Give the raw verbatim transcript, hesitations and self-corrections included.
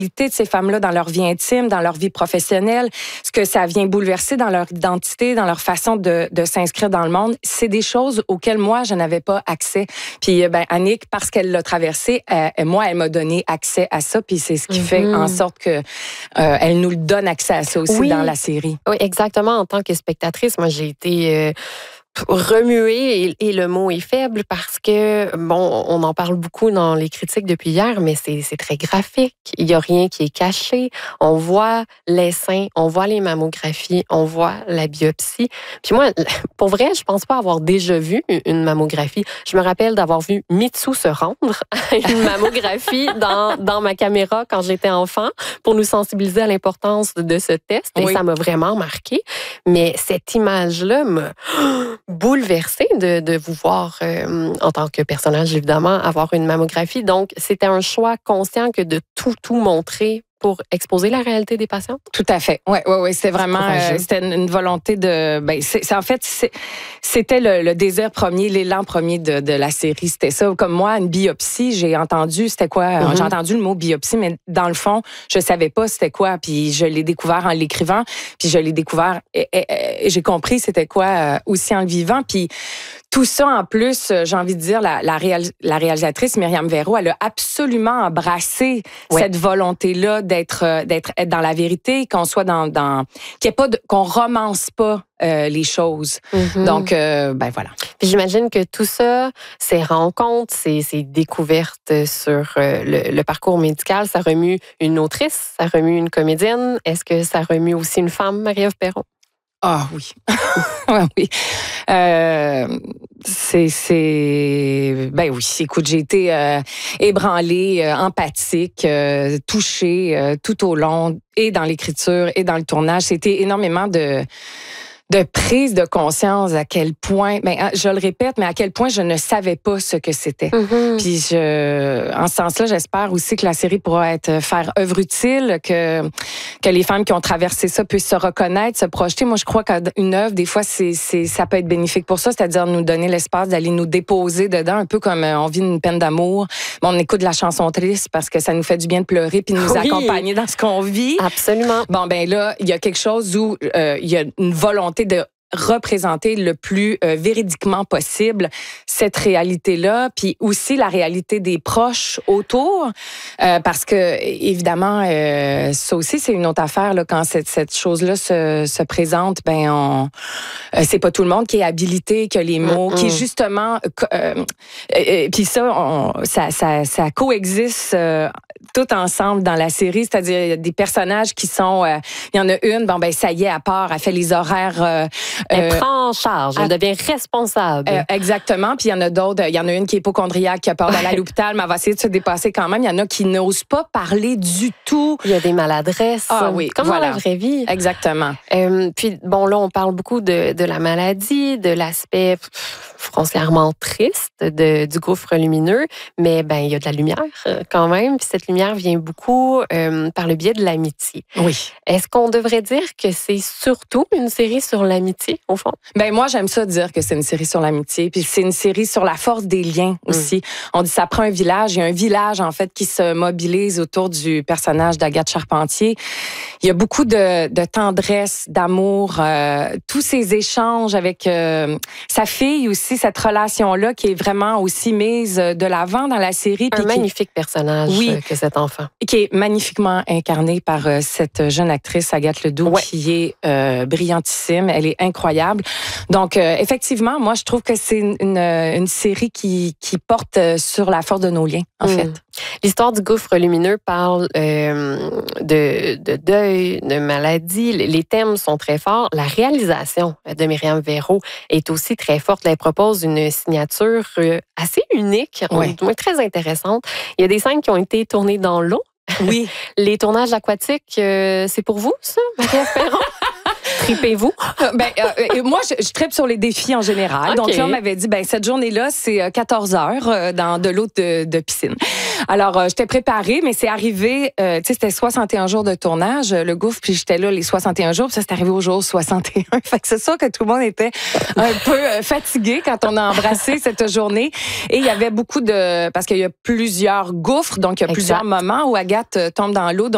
de ces femmes-là dans leur vie intime, dans leur vie professionnelle, ce que ça vient bouleverser dans leur identité, dans leur façon de, de s'inscrire dans le monde. C'est des choses auxquelles moi, je n'avais pas accès. Puis, ben, Annick, parce qu'elle l'a traversé, euh, moi, elle m'a donné accès à ça. Puis c'est ce qui mm-hmm. fait en sorte que euh, elle nous donne accès à ça aussi oui. dans la série. Oui, exactement. En tant que spectatrice, moi, j'ai été... Euh... remuer et, et le mot est faible parce que, bon, on en parle beaucoup dans les critiques depuis hier, mais c'est, c'est très graphique. Il n'y a rien qui est caché. On voit les seins, on voit les mammographies, on voit la biopsie. Puis moi, pour vrai, je pense pas avoir déjà vu une mammographie. Je me rappelle d'avoir vu Mitsou se rendre à une mammographie dans, dans ma caméra quand j'étais enfant pour nous sensibiliser à l'importance de ce test et oui. ça m'a vraiment marqué. Mais cette image-là me bouleversée de, de vous voir euh, en tant que personnage, évidemment, avoir une mammographie. Donc, c'était un choix conscient que de tout, tout montrer pour exposer la réalité des patientes? Tout à fait. Oui, oui, oui. C'était vraiment, euh, c'était une, une volonté de, ben, c'est, c'est en fait, c'est, c'était le, le désir premier, l'élan premier de, de la série. C'était ça. Comme moi, une biopsie, j'ai entendu, c'était quoi? Mm-hmm. J'ai entendu le mot biopsie, mais dans le fond, je savais pas c'était quoi. Puis je l'ai découvert en l'écrivant. Puis je l'ai découvert et, et, et j'ai compris c'était quoi euh, aussi en le vivant. Puis tout ça, en plus, j'ai envie de dire, la, la, réal, la réalisatrice Myriam Verreault, elle a absolument embrassé ouais. cette volonté-là d'être, d'être dans la vérité, qu'on soit dans, dans qu'il y ait pas de, qu'on romance pas euh, les choses. Mm-hmm. Donc, euh, ben voilà. Puis j'imagine que tout ça, ces rencontres, ces, ces découvertes sur euh, le, le parcours médical, ça remue une autrice, ça remue une comédienne. Est-ce que ça remue aussi une femme, Marie-Ève Perron? Ah oui, oui. Euh, c'est, c'est, ben oui. Écoute, j'ai été euh, ébranlée, euh, empathique, euh, touchée euh, tout au long, et dans l'écriture et dans le tournage. C'était énormément de de prise de conscience à quel point, ben je le répète, mais à quel point je ne savais pas ce que c'était. Mm-hmm. Puis je, en ce sens-là, j'espère aussi que la série pourra être faire œuvre utile, que que les femmes qui ont traversé ça puissent se reconnaître, se projeter. Moi, je crois qu'une œuvre, des fois, c'est c'est ça peut être bénéfique pour ça, c'est-à-dire nous donner l'espace d'aller nous déposer dedans, un peu comme on vit une peine d'amour. Bon, on écoute de la chanson triste parce que ça nous fait du bien de pleurer puis de nous oui. accompagner dans ce qu'on vit. Absolument. Bon, ben là, il y a quelque chose où euh, il y a une volonté de représenter le plus euh, véridiquement possible cette réalité-là, puis aussi la réalité des proches autour, euh, parce que évidemment, euh, ça aussi c'est une autre affaire là, quand cette, cette chose-là se, se présente, ben on, euh, c'est pas tout le monde qui est habilité, qui a les mots, mm-hmm. qui justement, euh, euh, puis ça, on, ça, ça, ça coexiste. Euh, tout ensemble dans la série, c'est-à-dire il y a des personnages qui sont, euh, il y en a une, bon ben ça y est, à part, elle fait les horaires. Euh, elle euh, prend en charge, elle à, devient responsable. Euh, exactement, puis il y en a d'autres, il y en a une qui est hypochondriaque, qui a peur d'aller à l'hôpital, mais elle va essayer de se dépasser quand même. Il y en a qui n'osent pas parler du tout. Il y a des maladresses. Ah oui, comme voilà. dans la vraie vie. Exactement. Euh, puis bon là, on parle beaucoup de, de la maladie, de l'aspect foncièrement triste de, du gouffre lumineux, mais ben il y a de la lumière quand même, puis cette lumière vient beaucoup euh, par le biais de l'amitié. Oui. Est-ce qu'on devrait dire que c'est surtout une série sur l'amitié, au fond? Ben moi, j'aime ça dire que c'est une série sur l'amitié, puis c'est une série sur la force des liens aussi. Mm. On dit ça prend un village, il y a un village en fait qui se mobilise autour du personnage d'Agathe Charpentier. Il y a beaucoup de, de tendresse, d'amour, euh, tous ces échanges avec euh, sa fille aussi, cette relation-là qui est vraiment aussi mise de l'avant dans la série. Un magnifique qui, personnage oui, que cet enfant. Qui est magnifiquement incarné par euh, cette jeune actrice, Agathe Ledoux, ouais. qui est euh, brillantissime. Elle est incroyable. Donc, euh, effectivement, moi, je trouve que c'est une, une, une série qui, qui porte sur la force de nos liens, en mmh. fait. L'histoire du gouffre lumineux parle euh, de, de deuil, de maladie. Les thèmes sont très forts. La réalisation de Myriam Verreault est aussi très forte. Elle propose une signature assez unique, ouais. du moins très intéressante. Il y a des scènes qui ont été tournées dans l'eau. Oui. Les tournages aquatiques, euh, c'est pour vous, ça, Marie-Ève Perron? Tripez-vous? Ben, euh, moi, je, je tripe sur les défis en général. Okay. Donc là, on m'avait dit, ben cette journée-là, c'est quatorze heures dans de l'eau de, de piscine. Alors, euh, j'étais préparée, mais c'est arrivé, euh, tu sais, c'était soixante et un jours de tournage, le gouffre, puis j'étais là les soixante et un jours, puis ça, c'est arrivé au jour soixante et un. Fait que c'est sûr que tout le monde était un peu fatigué quand on a embrassé cette journée. Et il y avait beaucoup de... Parce qu'il y a plusieurs gouffres, donc il y a exact. Plusieurs moments où Agathe tombe dans l'eau. Donc,